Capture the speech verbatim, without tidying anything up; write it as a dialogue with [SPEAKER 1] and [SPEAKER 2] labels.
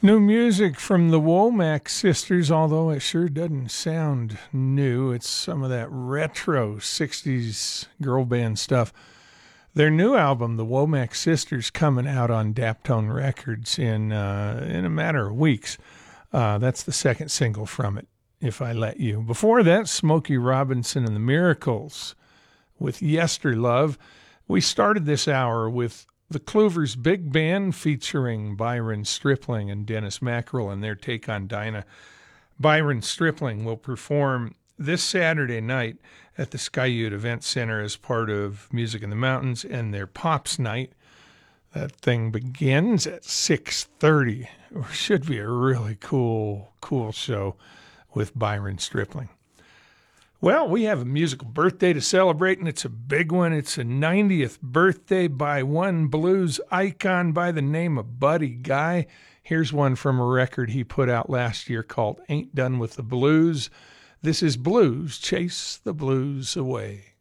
[SPEAKER 1] New music from the Womack sisters, although it sure doesn't sound new. It's some of that retro sixties girl band stuff. Their new album, the Womack Sisters, coming out on Daptone Records in uh, in a matter of weeks. Uh, that's the second single from it, If I Let You. Before that, Smokey Robinson and the Miracles with Yester Love. We started this hour with the Cloovers Big Band featuring Byron Stripling and Dennis Mackerel and their take on Dinah. Byron Stripling will perform this Saturday night at the Skyute Event Center as part of Music in the Mountains and their Pops Night. That thing begins at six thirty. It should be a really cool, cool show with Byron Stripling. Well, we have a musical birthday to celebrate, and it's a big one. It's a ninetieth birthday by one blues icon by the name of Buddy Guy. Here's one from a record he put out last year called Ain't Done with the Blues. This is Blues, Chase the Blues Away.